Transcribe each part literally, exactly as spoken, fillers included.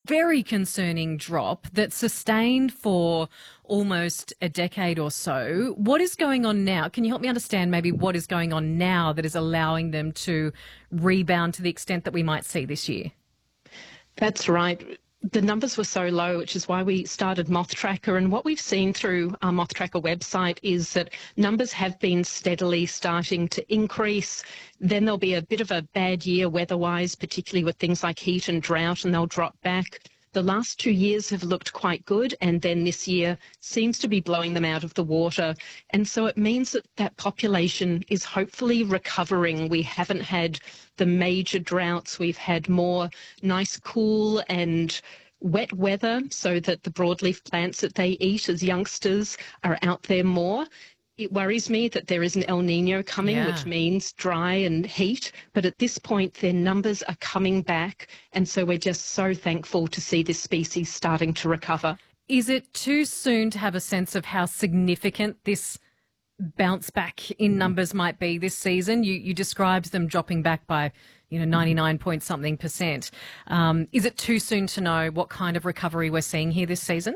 very concerning drop that's sustained for almost a decade or so. What is going on now? Can you help me understand maybe what is going on now that is allowing them to rebound to the extent that we might see this year? That's right. The numbers were so low, which is why we started Moth Tracker. And what we've seen through our Moth Tracker website is that numbers have been steadily starting to increase. Then there'll be a bit of a bad year weather-wise, particularly with things like heat and drought, and they'll drop back. The last two years have looked quite good, and then this year seems to be blowing them out of the water. And so it means that that population is hopefully recovering. We haven't had the major droughts. We've had more nice, cool and wet weather so that the broadleaf plants that they eat as youngsters are out there more. It worries me that there is an El Nino coming, Yeah. which means dry and heat. But at this point, their numbers are coming back. And so we're just so thankful to see this species starting to recover. Is it too soon to have a sense of how significant this bounce back in numbers might be this season? You, you described them dropping back by, you know, ninety-nine point something percent. Um, is it too soon to know what kind of recovery we're seeing here this season?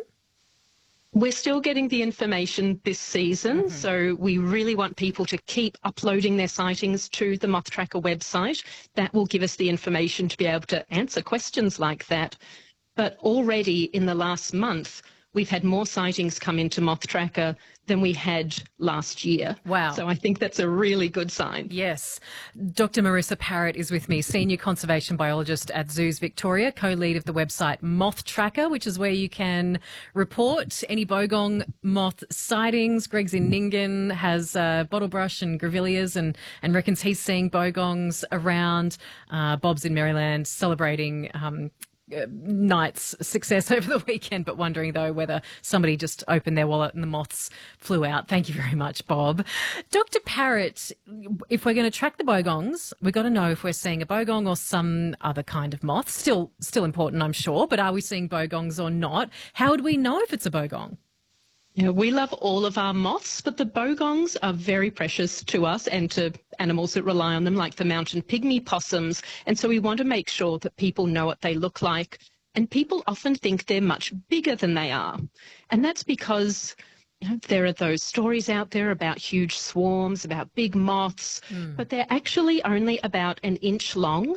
We're still getting the information this season, mm-hmm. so we really want people to keep uploading their sightings to the Moth Tracker website. That will give us the information to be able to answer questions like that. But already in the last month, we've had more sightings come into Moth Tracker than we had last year. Wow. So I think that's a really good sign. Yes. Doctor Marissa Parrott is with me, Senior Conservation Biologist at Zoos Victoria, co-lead of the website Moth Tracker, which is where you can report any bogong moth sightings. Greg's in Nyngan, has uh, bottlebrush and grevilleas and, and reckons he's seeing bogongs around. Uh, Bob's in Maryland celebrating um, Uh, night's success over the weekend, but wondering though whether somebody just opened their wallet and the moths flew out. Thank you very much, Bob. Doctor Parrott, if we're going to track the bogongs, we've got to know if we're seeing a bogong or some other kind of moth. Still, still important, I'm sure, but are we seeing bogongs or not? How would we know if it's a bogong? Yeah, we love all of our moths, but the bogongs are very precious to us and to animals that rely on them, like the mountain pygmy possums. And so we want to make sure that people know what they look like. And people often think they're much bigger than they are. And that's because, you know, there are those stories out there about huge swarms, about big moths, mm. but they're actually only about an inch long.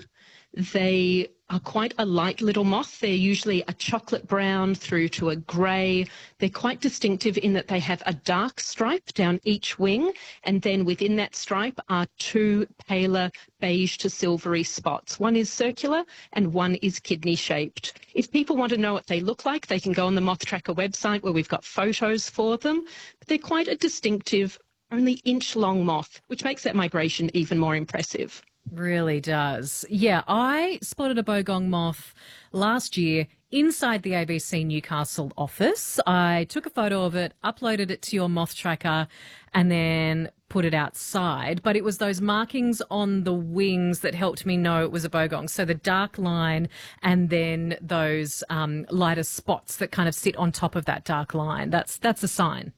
They are quite a light little moth. They're usually a chocolate brown through to a grey. They're quite distinctive in that they have a dark stripe down each wing, and then within that stripe are two paler beige to silvery spots. One is circular and one is kidney-shaped. If people want to know what they look like, they can go on the Moth Tracker website where we've got photos for them. But they're quite a distinctive, only inch-long moth, which makes that migration even more impressive. Really does. Yeah, I spotted a bogong moth last year inside the A B C Newcastle office. I took a photo of it, uploaded it to your Moth Tracker, and then put it outside. But it was those markings on the wings that helped me know it was a bogong. So the dark line and then those um, lighter spots that kind of sit on top of that dark line. That's that's a sign.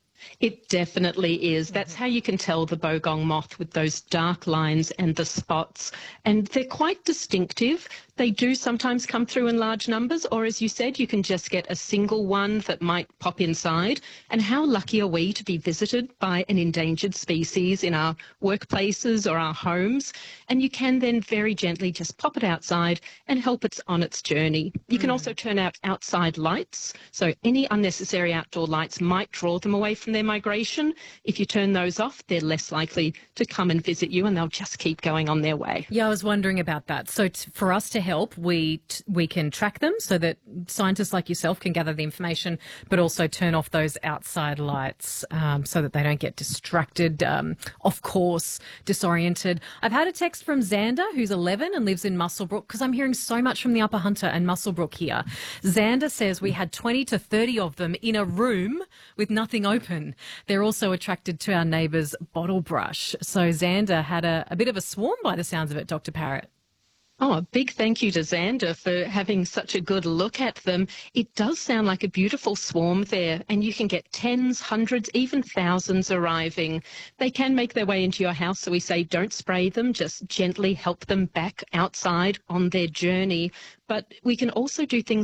It definitely is. That's how you can tell the bogong moth, with those dark lines and the spots. And they're quite distinctive. They do sometimes come through in large numbers, or as you said, you can just get a single one that might pop inside. And how lucky are we to be visited by an endangered species in our workplaces or our homes? And you can then very gently just pop it outside and help it on its journey. You can mm. also turn out outside lights. So any unnecessary outdoor lights might draw them away from their migration. If you turn those off, they're less likely to come and visit you, and they'll just keep going on their way. Yeah, I was wondering about that. So t- for us to help, we t- we can track them so that scientists like yourself can gather the information, but also turn off those outside lights um, so that they don't get distracted, um, off course, disoriented. I've had a text from Xander, who's eleven and lives in Muswellbrook, because I'm hearing so much from the Upper Hunter and Muswellbrook here. Xander says we had twenty to thirty of them in a room with nothing open. They're also attracted to our neighbour's bottlebrush. So Xander had a, a bit of a swarm by the sounds of it, Doctor Parrott. Oh, a big thank you to Xander for having such a good look at them. It does sound like a beautiful swarm there, and you can get tens, hundreds, even thousands arriving. They can make their way into your house, so we say don't spray them, just gently help them back outside on their journey. But we can also do things